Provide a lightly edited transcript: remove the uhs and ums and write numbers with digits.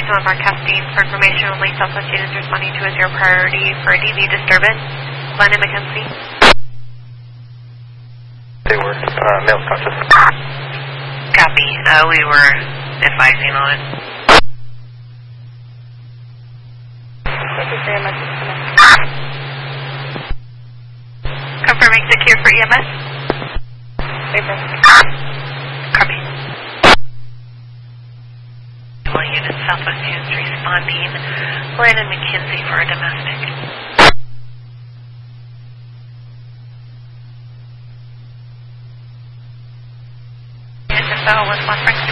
Voicemail broadcasting for information only. Southwest students responding to a 0 priority for a DV disturbance. Glenn and McKenzie. They were male conscious. Copy. We were advising on it. Thank you for your message. Confirming secure for EMS. Paper. Copy. Well, unit Southwest students responding. Glenn and McKenzie for a domestic. SSO was 1 Frank